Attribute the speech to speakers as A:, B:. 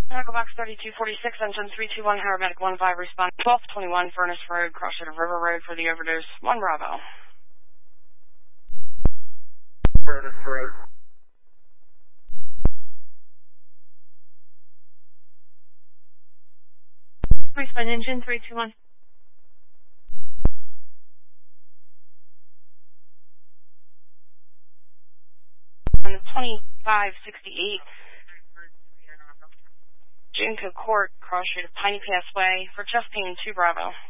A: Medical Box 3246, engine 321, Paramedic 15, respond 1221, Furnace Road, crossing of River Road for the overdose. 1 Bravo.
B: Furnace Road.
C: Respond engine 321.
A: On the 2568, Junco Court, cross street of Piney Pass Way, for chest pain 2 Bravo.